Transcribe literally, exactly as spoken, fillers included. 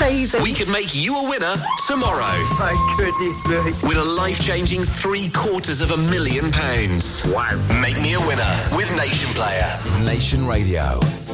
amazing. We could make you a winner tomorrow. My goodness me. With a life-changing three quarters of a million pounds. Wow. Make me a winner with Nation Player. Nation Radio.